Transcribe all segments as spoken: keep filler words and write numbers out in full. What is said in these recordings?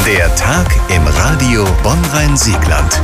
Der Tag im Radio Bonn-Rhein-Siegland.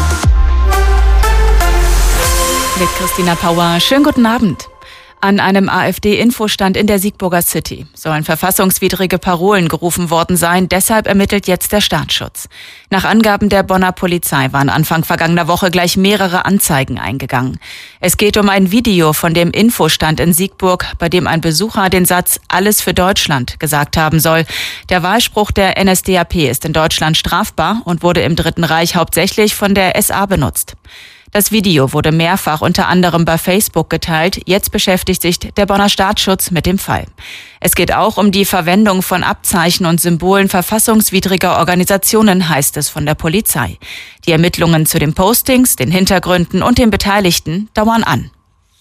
Mit Christina Pauer. Schönen guten Abend. An einem AfD-Infostand in der Siegburger City sollen verfassungswidrige Parolen gerufen worden sein. Deshalb ermittelt jetzt der Staatsschutz. Nach Angaben der Bonner Polizei waren Anfang vergangener Woche gleich mehrere Anzeigen eingegangen. Es geht um ein Video von dem Infostand in Siegburg, bei dem ein Besucher den Satz "Alles für Deutschland" gesagt haben soll. Der Wahlspruch der N S D A P ist in Deutschland strafbar und wurde im Dritten Reich hauptsächlich von der S A benutzt. Das Video wurde mehrfach unter anderem bei Facebook geteilt. Jetzt beschäftigt sich der Bonner Staatsschutz mit dem Fall. Es geht auch um die Verwendung von Abzeichen und Symbolen verfassungswidriger Organisationen, heißt es von der Polizei. Die Ermittlungen zu den Postings, den Hintergründen und den Beteiligten dauern an.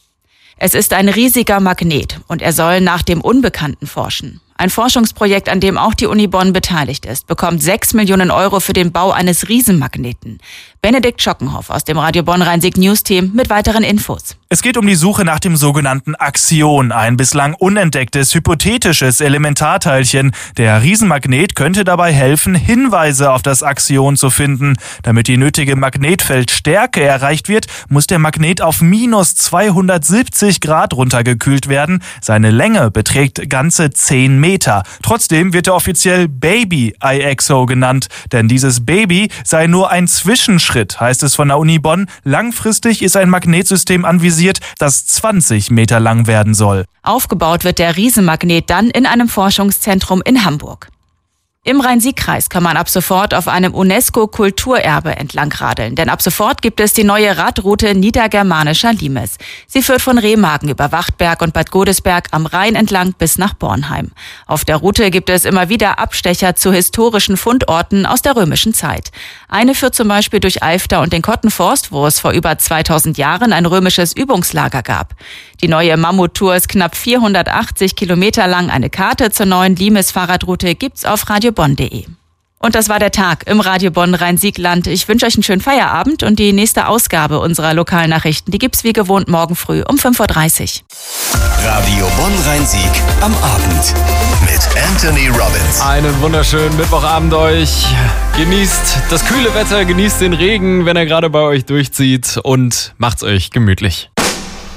Es ist ein riesiger Magnet und er soll nach dem Unbekannten forschen. Ein Forschungsprojekt, an dem auch die Uni Bonn beteiligt ist, bekommt sechs Millionen Euro für den Bau eines Riesenmagneten. Benedikt Schockenhoff aus dem Radio Bonn-Rhein-Sieg News-Team mit weiteren Infos. Es geht um die Suche nach dem sogenannten Axion, ein bislang unentdecktes, hypothetisches Elementarteilchen. Der Riesenmagnet könnte dabei helfen, Hinweise auf das Axion zu finden. Damit die nötige Magnetfeldstärke erreicht wird, muss der Magnet auf minus zweihundertsiebzig Grad runtergekühlt werden. Seine Länge beträgt ganze zehn Meter. Trotzdem wird er offiziell Baby-I X O genannt, denn dieses Baby sei nur ein Zwischenschritt, heißt es von der Uni Bonn. Langfristig ist ein Magnetsystem anvisiert, das zwanzig Meter lang werden soll. Aufgebaut wird der Riesenmagnet dann in einem Forschungszentrum in Hamburg. Im Rhein-Sieg-Kreis kann man ab sofort auf einem UNESCO-Kulturerbe entlangradeln, denn ab sofort gibt es die neue Radroute Niedergermanischer Limes. Sie führt von Remagen über Wachtberg und Bad Godesberg am Rhein entlang bis nach Bornheim. Auf der Route gibt es immer wieder Abstecher zu historischen Fundorten aus der römischen Zeit. Eine führt zum Beispiel durch Eifter und den Kottenforst, wo es vor über zweitausend Jahren ein römisches Übungslager gab. Die neue Mammut-Tour ist knapp vierhundertachtzig Kilometer lang. Eine Karte zur neuen Limes-Fahrradroute gibt's auf radio bonn punkt de. Und das war der Tag im Radio Bonn-Rhein-Siegland. Ich wünsche euch einen schönen Feierabend und die nächste Ausgabe unserer Lokalnachrichten, die gibt's wie gewohnt morgen früh um fünf Uhr dreißig. Radio Bonn-Rhein-Sieg am Abend mit Anthony Robbins. Einen wunderschönen Mittwochabend euch. Genießt das kühle Wetter, genießt den Regen, wenn er gerade bei euch durchzieht und macht's euch gemütlich.